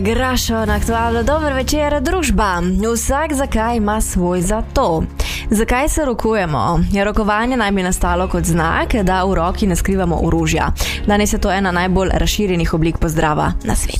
Grašo na aktualno, dober večer, družba. Vsak zakaj ima svoj zato. Zakaj se rokujemo? Rokovanje naj bi nastalo kot znak, da v roki ne skrivamo orožja. Danes je to ena najbolj razširjenih oblik pozdrava na svetu.